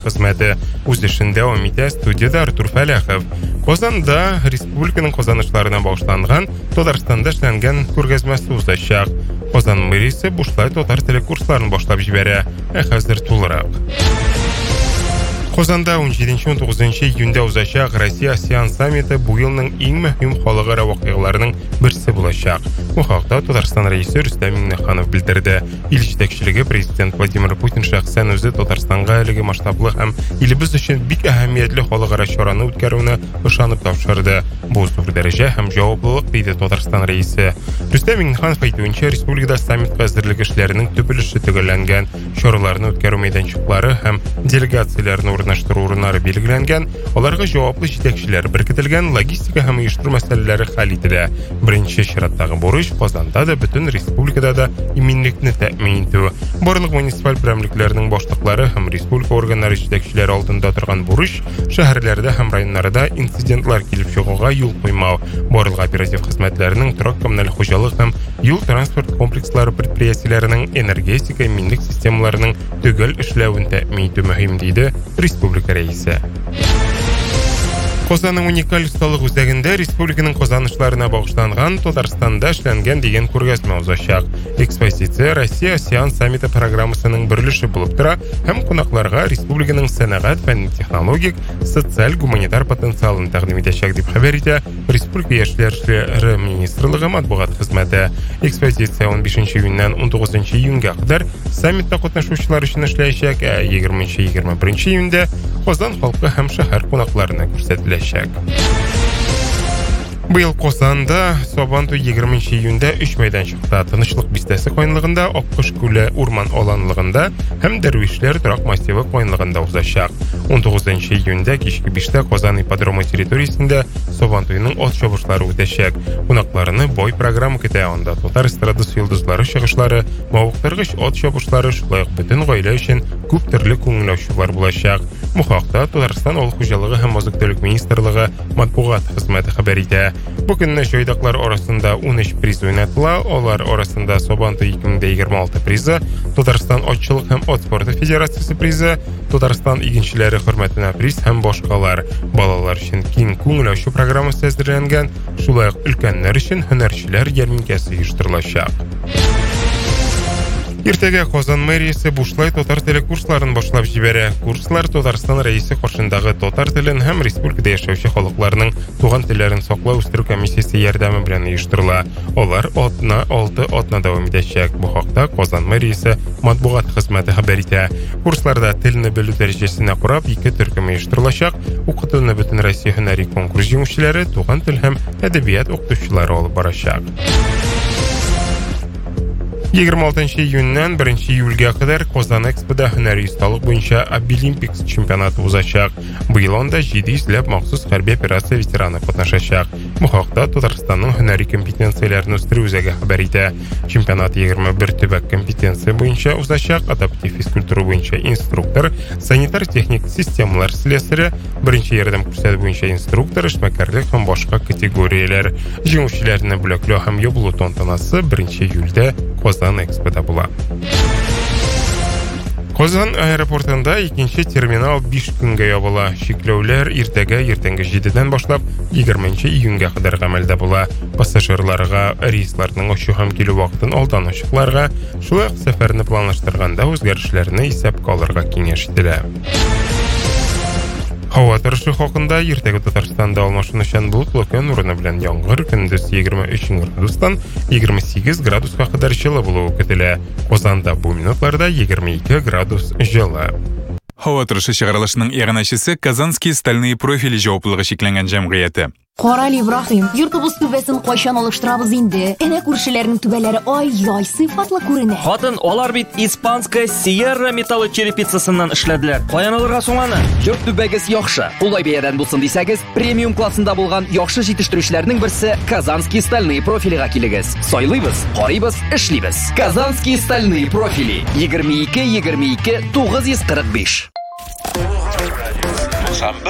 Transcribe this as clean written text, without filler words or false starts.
Хезмәте үз эшен дәвам итә. Студияда Артур Фәләхов. Казанда республиканың казанышларына багышланган Татарстанда эшләнгән күргәзмәсе узачак. Казан мэриясе бушлай татар теле курсларын башлап җибәрә. Хәзер тулырак. Казанда 17-19 июньдә узачак Россия ASEAN саммиты бу елның иң мөһим халыкара вакыйгаларының берсе булачак. Бу хакта Татарстан рәисе Рөстәм Миңнеханов белдерде. Ил җитәкчелеге президент Владимир Путин шәхсән үзе Татарстанга әлеге масштаблы һәм илебез өчен бик әһәмиятле халыкара чараны үткәрүне ышанып тапшырды. Бу зур дәрәҗә һәм җаваплылык диде Татарстан рәисе. Рөстәм Миңнеханов әйтүенчә, республикада саммитка әзерлек эшләренең төп өлеше төгәлләнгән. Чараларны үткәрү мәйданчыклары һәм делегацияләрне урнаштыру урыннары билгеләнгән, аларга җаваплы җитәкчеләр беркетелгән, логистика һәм оештыру мәсьәләләре хәл ителә. Беренче чираттагы бурыч Казанда да, бөтен республикада да иминлекне тәэмин итү. Барлык муниципаль берәмлекләрнең башлыклары һәм республика органнары җитәкчеләре алдында торган бурыч шәһәрләрдә һәм районнарда инцидентлар килеп чыгуга юл куймау. Барлык оператив хезмәтләрнең торак коммуналь хуҗалык һәм юл транспорт комплекслары предприятиеләренең энергетика иминлек системаларының төгәл эшләвен тәэмин итү мөһим диде республика рәисе. Казанның уникаль осталык үзәгендә республиканың казанышларына багышланган Татарстанда эшләнгән дигән күргәзмә узачак. Экспозиция Россия ASEAN саммиты программасының берлеше булып тора һәм кунакларга республиканың сәнәгать, фән, технологик, социаль, гуманитар потенциалын тәкъдим итәчәк дип хәбәр итә Республика яшьләр эшләре министрлыгы матбугат хезмәте. Экспозиция 15 июньнән 19 июньгә кадәр саммитта катнашучылар өчен эшләячәк, 20-21 июньдә Казан халкы һәм шәһәр кунакларына күрсәтелә. Быел Казанда Сабантуй 20 июньдә 3 мәйданчыкта Тынычлык бистәсе кайнлыгында, Аккош күле урман аланлыгында һәм Дәрвишләр торак массивы кайнлыгында узачак. 19 июньдә кичке 5-тә Казан ипподромы территориясендә Сабантуйның ат чабышлары үтәчәк. Кунакларны бай программа көтә. Анда татар эстрадасы йолдызлары чыгышлары, мавыктыргыч ат чабышлары, шулай ук бөтен гаилә өчен күп төрле күңел ачулар булачак. Бу хакта Татарстан авыл хуҗалыгы һәм азык-төлек министрлыгы матбугат хезмәте хәбәр итә. Бу көнне җайдаклар арасында 13 приз уйнатыла. Алар арасында Сабантуй 2026 призы, Татарстан атчылык һәм ат спорты федерациясе призы, Татарстан игенчеләре хөрмәтенә приз һәм башкалар. Балалар өчен киң күңел ачу программасы әзерләнгән. Шулай ук өлкәннәр өчен һөнәрчеләр ярминкәсе оештырылачак. Иртәгә Казан мэриясе бушлай татар теле курсларын башлап җибәрә. Курслар Татарстан рәисе каршындагы татар телен һәм республикада яшәүче халыкларның туган телләрен саклау үстерү комиссиясе ярдәме белән оештырыла. Алар 6 атна дәвам итәчәк. Бу хакта Казан мэриясе матбугат хезмәте хәбәр итә. Курсларда телне белү дәрәҗәсенә карап 2 төркем оештырылачак. Укытуны бөтен Россия һөнәри конкурс җиңүчеләре, туган тел һәм әдәбият укытучылары алып барачак. 26 июньнән 1 июльгә кадәр Казан Экспода һөнәри осталык буенча Обилимпикс чемпионаты узачак. Быел анда 700 махсус хәрби операция ветераны катнашачак. Бу хакта Татарстанның һөнәри компетенцияләрен үстерү үзәге хәбәр итә. Чемпионат 21 төбәк компетенция буенча узачак. Адаптив физкультура буенча инструктор, санитар-техник системалар слесаре, беренче ярдәм күрсәтү буенча инструктор, эшмәкәрлек һәм башка категорияләр. Җиңүчеләрне бүләкләү һәм ябылу тантанасы 1 июльдә Казан Экспода була. Казан аэропортында икенче терминал 5 көнгә ябыла. Шикләүләр иртәгә 7-дән башлап 20 июньгә кадәр гамәлдә була. Пассажирларга рейсларның очу һәм килү вакытын алдан ачыкларга, шулай ук сәфәрне планлаштырганда үзгәрешләрне исәпкә алырга киңәш ителә. Һава торышы хакында иртәгә Татарстанда алмашынучан болытлы көн урыны белән яңгыр, көндез 23 градустан 28 градуска кадәр җылы булуы көтелә. Казанда бу минутларда 22 градус җылы. Һава торышы чыгарылышының иганәчесе Казанские стальные профили җаваплылыгы шикләнгән җәмгыяте. Карал Ибраһим, йортыбыз түбәсен кайчан алыштырабыз инде? Әнә күршеләрнең түбәләре ай-яй сыйфатлы күренә. Хатын, алар бит испанская Sierra металлы черепицасыннан эшләделәр. Каян алырга соң аны? Йорт түбәгез яхшы. Улай бәядән булсын дисәгез, премиум классында булган яхшы җитештерүчләрнең берсе Казанские стальные профилига килегез. Сайлыйбыз, карыйбыз, эшлибез. Казанские стальные профили 22 945.